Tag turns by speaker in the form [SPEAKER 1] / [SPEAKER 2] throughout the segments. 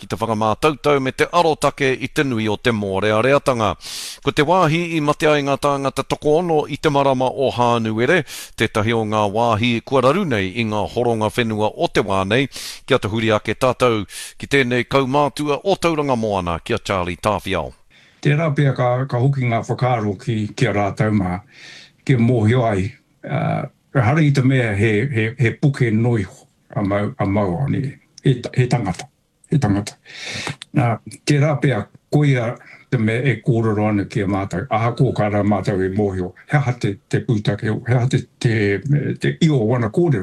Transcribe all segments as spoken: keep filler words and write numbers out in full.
[SPEAKER 1] te whakamātautau me te arotake i te nui o te mōreareatanga. Ko te wāhi i mate ai ngā tāngata toko ono i te marama o Hānuere, tētahi o ngā wāhi kua raru nei i ngā horonga whenua o te wānei, kia te huri ake tātou ki tēnei kaumātua o Tauranga Moana, kia Charlie Tāwhiao.
[SPEAKER 2] Tērā pia ka, ka hoki ngā whakaaro ki, ki a rātau mā, ki mōhio ai. Uh, hara i te mea he, he, he puke noi a mau, a mau ni, he, he tangata, he tangata. Nā, tērā pia koia te mea e kōrero ana ki a mātau, aha kōkara mātau e mōhio, hea te, te pūtake, hea te, te, te io wana kōrero.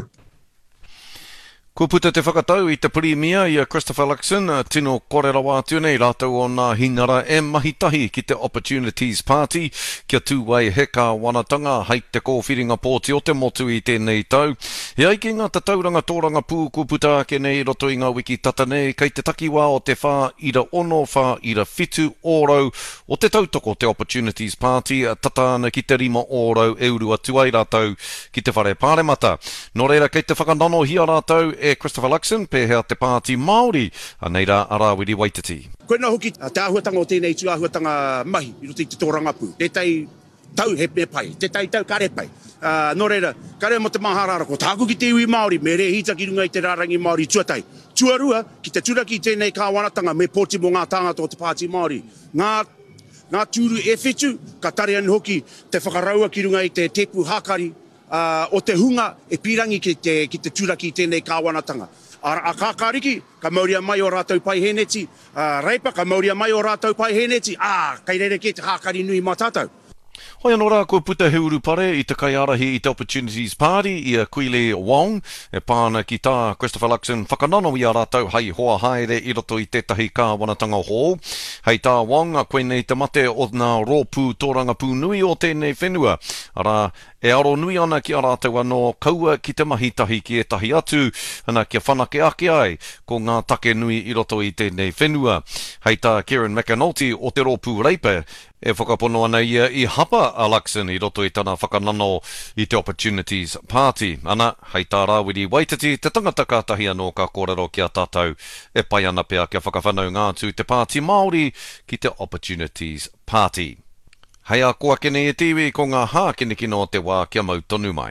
[SPEAKER 1] Ko puta te whakatau i te Premier i a Christopher Luxon, tino korera wātua nei rātou o ngā hingara e mahitahi ki te Opportunities Party, kia tūwai heka wanatanga hei te kōwhiringa pōti o te motu i tēnei tau. He aiki ngā te tauranga tōranga pū ko puta ake nei roto i ngā wiki tata nei, kei te takiwā o te whā ira ono, whā ira whitu ōrau o te tautoko te Opportunities Party, tatana ki te rima ōrau e urua tuai rātou ki te whare pāremata. Nō reira kei te whakanano hia rātou e Christopher Luxon, pēhea te pāti Māori, a neira Arawiri Waititi.
[SPEAKER 3] Koe nā hoki, te āhuatanga o tēnei tu āhuatanga mahi, i roto i te tōranga pū. Te tai tau he me pai, te tai tau kare pai. Uh, nō reira, kare mo te maharara ko tāku ki te iwi Māori, me re hita ki runga i te rārangi Māori tuatai. Tuarua, ki te turaki i tēnei kāwanatanga, me pōti mo ngā tāngata o te pāti Māori. Ngā, ngā tūru e whetu, ka tare anu hoki te whakaraua ki runga i te tepu hākari, Uh, o te hunga e pirangi ki te, ki te turaki tēnei kāwanatanga. A, a kākāriki, ka mauria mai o rātou pai heneti. Uh, reipa, ka mauria mai o rātou pai heneti. Ah, kai rere ke te hākari nui mā tātou.
[SPEAKER 1] Hoi anō rā, ko puta he uru pare i te kaiarahi i te Opportunities Party i a Kuile Wong, e pāna ki tā Christopher Luxon whakanano i a rātou hei hoa haere i roto i tētahi kāwanatanga hō. Hei tā Wong, a koe nei te mate o ngā rōpū tōranga pū nui o tēnei whenua. Ara, e aro nui ana ki a rātou anō kaua ki te mahitahi ki e tahi atu, ana kia whanake ake ai ko ngā take nui i roto i tēnei whenua. Hei tā Kieran McAnulty o te rōpū reipa, e whakapono ana ia i hapa a Luxon i roto i tana whakanano i te Opportunities Party. Ana, hei tā Rawiri Waititi, te tangata kātahi anō ka kōrero ki a tātou, e pai ana pia kia whakawhanau ngātu te pāti Māori ki te Opportunities Party. Hei a kua kene e tiwi ko ngā hākinekino o te wā kia mau tonu mai.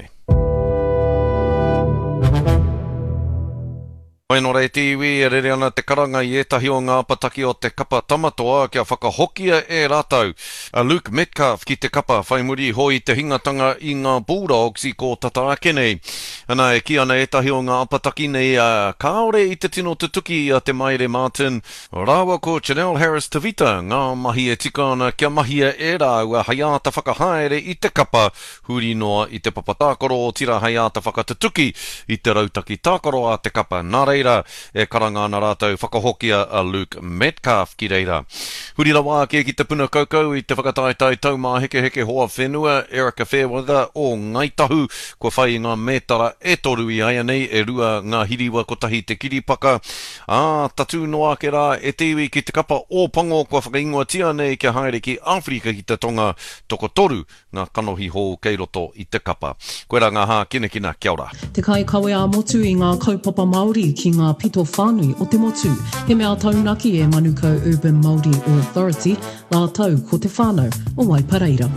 [SPEAKER 1] Hoi nō rei tiwi, e rere ana te karanga i etahi o ngā pataki o te kapa tamatoa kia whakahokia e rātou. A Luke Metcalf ki te kapa whaimuri hoi te hingatanga i ngā Bulldogs i ko tata ake nei. Ana e ki ana etahi o ngā pataki nei a kaore i te tino tutuki a te Maire Martin. Rāua ko Chanel Harris Tavita, ngā mahi e tika ana kia mahia e rāu a haiata whakahaere i te kapa huri noa i te papatākoro o tira haiata whakatutuki i te rautaki tākoro a te kapa. Nā reira e karanga ana rātou whakahokia a Luke Metcalf ki reira. Huri rawa ake ki te puna kaukau i te whakataitai taumā heke heke hoa whenua, Erica Fairweather o Ngaitahu, kua whai ngā mētara e toru i aia nei, e rua ngā hiriwa kotahi te kiripaka. Ah, tatu no ake rā e tewi ki te kapa o pango kua whakaingoa tia nei kia haere ki Afrika ki te tonga toko toru ngā kanohi hou kei roto i te kapa. Koe rā ngā hā kinekina, kia ora.
[SPEAKER 4] Te kai kawe a motu i ngā kaupapa Māori ki ngā pito whānui o te motu. He mea taunaki e Manukau Urban Māori Authority, la tau ko te whānau o Waipareira.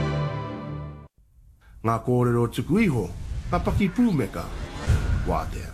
[SPEAKER 5] Ngā kōrero tuku iho, ka paki pūmeka, wātea.